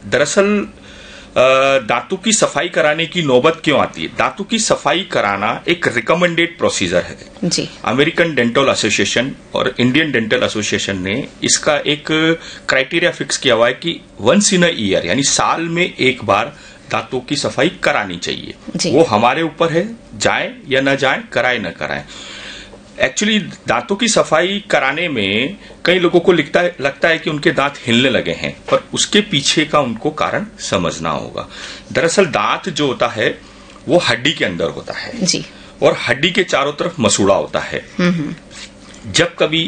दरअसल दांतों की सफाई कराने की नौबत क्यों आती है? दांतों की सफाई कराना एक रिकमेंडेड प्रोसीजर है जी। अमेरिकन डेंटल एसोसिएशन और इंडियन डेंटल एसोसिएशन ने इसका एक क्राइटेरिया फिक्स किया हुआ है कि वंस इन अ ईयर यानी साल में एक बार दांतों की सफाई करानी चाहिए। वो हमारे ऊपर है, जाए या न जाए, कराए न कराए। एक्चुअली दांतों की सफाई कराने में कई लोगों को लगता है कि उनके दांत हिलने लगे हैं, पर उसके पीछे का उनको कारण समझना होगा। दरअसल दांत जो होता है वो हड्डी के अंदर होता है जी। और हड्डी के चारों तरफ मसूड़ा होता है। जब कभी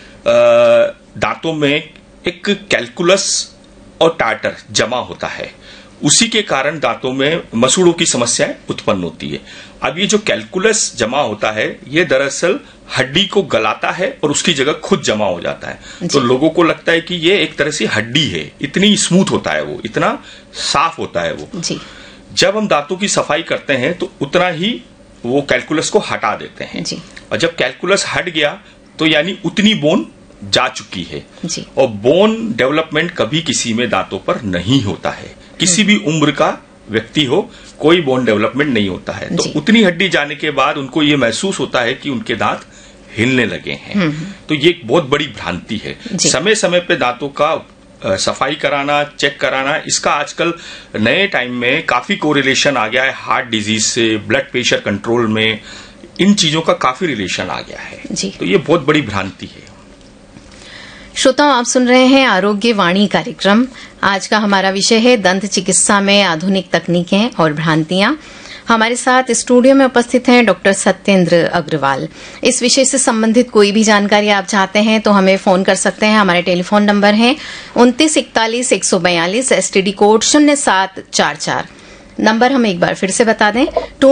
दांतों में एक कैलकुलस और टार्टर जमा होता है, उसी के कारण दांतों में मसूड़ों की समस्याएं उत्पन्न होती है। अब ये जो कैलकुलस जमा होता है ये दरअसल हड्डी को गलाता है और उसकी जगह खुद जमा हो जाता है। तो लोगों को लगता है कि ये एक तरह से हड्डी है, इतनी स्मूथ होता है वो, इतना साफ होता है वो जी। जब हम दांतों की सफाई करते हैं तो उतना ही वो कैलकुलस को हटा देते हैं जी। और जब कैलकुलस हट गया तो यानी उतनी बोन जा चुकी है जी। और बोन डेवलपमेंट कभी किसी में दांतों पर नहीं होता है। किसी भी उम्र का व्यक्ति हो, कोई बोन डेवलपमेंट नहीं होता है। तो उतनी हड्डी जाने के बाद उनको ये महसूस होता है कि उनके दांत हिलने लगे हैं। तो ये एक बहुत बड़ी भ्रांति है। समय समय पे दांतों का सफाई कराना, चेक कराना, इसका आजकल नए टाइम में काफी कोरिलेशन आ गया है हार्ट डिजीज से, ब्लड प्रेशर कंट्रोल में, इन चीजों का काफी रिलेशन आ गया है जी। तो ये बहुत बड़ी भ्रांति है। श्रोताओं, आप सुन रहे हैं आरोग्य वाणी कार्यक्रम। आज का हमारा विषय है दंत चिकित्सा में आधुनिक तकनीकें और भ्रांतियां। हमारे साथ स्टूडियो में उपस्थित हैं डॉक्टर सत्येंद्र अग्रवाल। इस विषय से संबंधित कोई भी जानकारी आप चाहते हैं तो हमें फोन कर सकते हैं। हमारे टेलीफोन नंबर है 2941 142, STD कोड 0744। नंबर हम एक बार फिर से बता दें,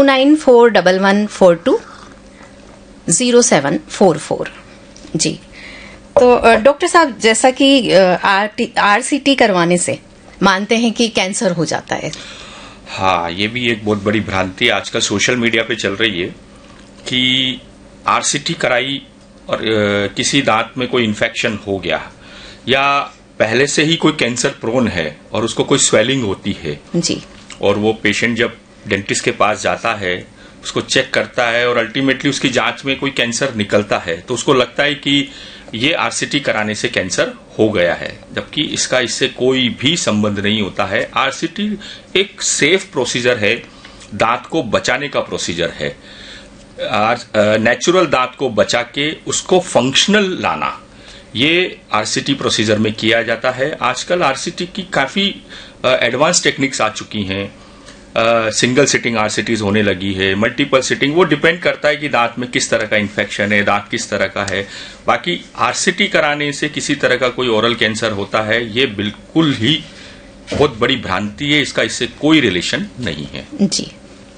294114207444 जी। तो डॉक्टर साहब, जैसा कि RCT करवाने से मानते हैं कि कैंसर हो जाता है। हाँ, ये भी एक बहुत बड़ी भ्रांति आजकल सोशल मीडिया पे चल रही है कि RCT कराई और किसी दांत में कोई इन्फेक्शन हो गया या पहले से ही कोई कैंसर प्रोन है और उसको कोई स्वेलिंग होती है जी। और वो पेशेंट जब डेंटिस्ट के पास जाता है, उसको चेक करता है और अल्टीमेटली उसकी जांच में कोई कैंसर निकलता है, तो उसको लगता है कि ये RCT कराने से कैंसर हो गया है, जबकि इससे कोई भी संबंध नहीं होता है। RCT एक सेफ प्रोसीजर है, दांत को बचाने का प्रोसीजर है। नेचुरल दांत को बचा के उसको फंक्शनल लाना, ये RCT प्रोसीजर में किया जाता है। आजकल RCT की काफी एडवांस टेक्निक्स आ चुकी हैं। सिंगल सिटिंग RCTs होने लगी है, मल्टीपल सिटिंग, वो डिपेंड करता है कि दांत में किस तरह का इन्फेक्शन है, दांत किस तरह का है। बाकी RCT कराने से किसी तरह का कोई ओरल कैंसर होता है, ये बिल्कुल ही बहुत बड़ी भ्रांति है। इसका इससे कोई रिलेशन नहीं है जी।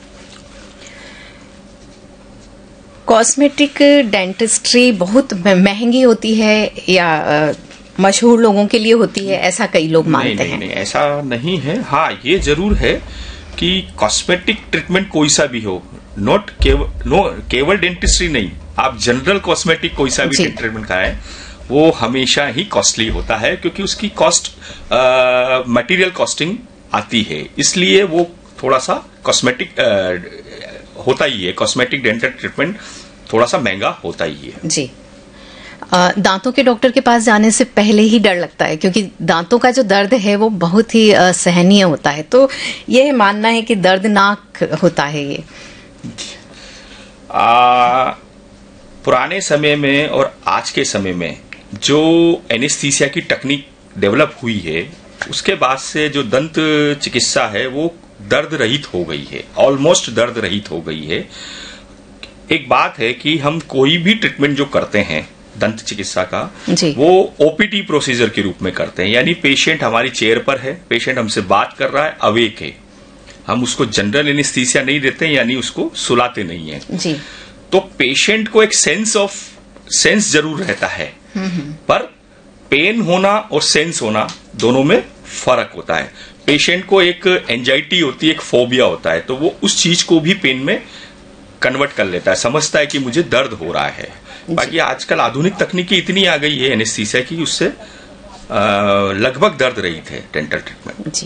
कॉस्मेटिक डेंटिस्ट्री बहुत महंगी होती है या मशहूर लोगों के लिए होती है, ऐसा कई लोग मानते हैं? नहीं, ऐसा नहीं है। हाँ, ये जरूर है कि कॉस्मेटिक ट्रीटमेंट कोई सा भी हो, केवल डेंटिस्ट्री नहीं, आप जनरल कॉस्मेटिक कोई सा भी ट्रीटमेंट कराएं, वो हमेशा ही कॉस्टली होता है, क्योंकि उसकी कॉस्ट मटेरियल कॉस्टिंग आती है, इसलिए वो थोड़ा सा कॉस्मेटिक होता ही है। कॉस्मेटिक डेंटल ट्रीटमेंट थोड़ा सा महंगा होता ही है जी। दांतों के डॉक्टर के पास जाने से पहले ही डर लगता है, क्योंकि दांतों का जो दर्द है वो बहुत ही असहनीय होता है। तो ये मानना है कि दर्दनाक होता है ये। पुराने समय में और आज के समय में जो एनेस्थीसिया की टेक्निक डेवलप हुई है, उसके बाद से जो दंत चिकित्सा है वो दर्द रहित हो गई है, ऑलमोस्ट दर्द रहित हो गई है। एक बात है कि हम कोई भी ट्रीटमेंट जो करते हैं दंत चिकित्सा का, वो OPT प्रोसीजर के रूप में करते हैं, यानी पेशेंट हमारी चेयर पर है, पेशेंट हमसे बात कर रहा है, अवेक है, हम उसको जनरल एनेस्थीसिया नहीं देते, यानी उसको सुलाते नहीं है जी। तो पेशेंट को एक सेंस जरूर रहता है, पर पेन होना और सेंस होना दोनों में फर्क होता है। पेशेंट को एक एंजाइटी होती है, एक फोबिया होता है, तो वो उस चीज को भी पेन में कन्वर्ट कर लेता है, समझता है कि मुझे दर्द हो रहा है। बाकी आजकल आधुनिक तकनीकी इतनी आ गई है एनेस्थीसिया की, उससे लगभग दर्द रहित है डेंटल ट्रीटमेंट।